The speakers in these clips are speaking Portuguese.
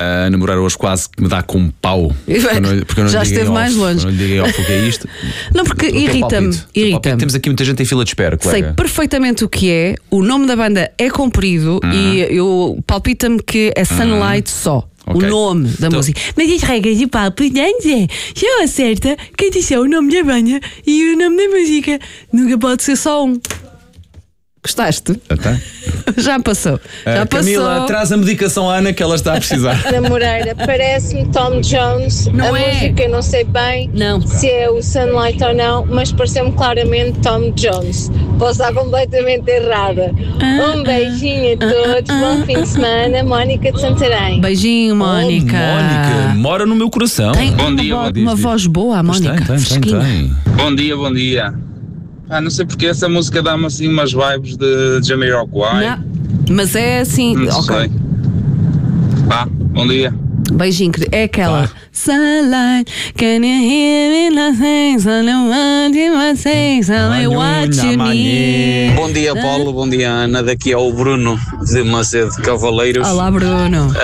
A namorar hoje quase que me dá com um pau. Porque eu não já esteve mais longe. Não lhe diga o que é isto. Não, porque irrita-me. Temos aqui muita gente em fila de espera, colega. Sei perfeitamente o que é. O nome da banda é comprido e eu palpita-me que é Sunlight só. Okay. O nome da música. Mas as regras de palpitantes é: se eu acerta, quem disser o nome da banda e o nome da música nunca pode ser só um. Gostaste? Até? Já passou. Já Camila, passou. traz a medicação à Ana que ela está a precisar. Ana Moreira, parece-me Tom Jones. Não a é. música eu não sei bem Não. se é o Sunlight ou não, mas pareceu-me claramente Tom Jones. Posso estar completamente errada. Um beijinho a todos, bom fim de semana. Mónica de Santarém. Beijinho, Mónica. Mónica, mora no meu coração. Tem Bom dia, uma voz boa, a Mónica. Fresquinha. Tem. Bom dia. Não sei porque essa música dá-me assim umas vibes de Jamiroquai. Não, mas é assim. Não Ok. sei. Bom dia. Beijinho, é aquela. Sunlight, can you hear me? Nothing, so no one to say, so I what you need. Bom dia, Paulo. Bom dia, Ana. Daqui é o Bruno de Macedo Cavaleiros. Olá, Bruno.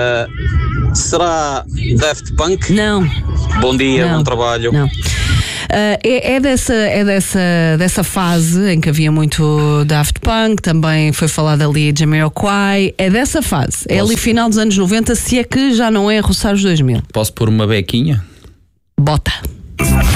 Será Daft Punk? Não. Bom dia, Não. bom trabalho. Não. É dessa fase em que havia muito Daft Punk, também foi falado ali de Jamiroquai. É dessa fase. É ali final dos anos 90, se é que já não é roçar os 2000. Posso pôr uma bequinha? Bota.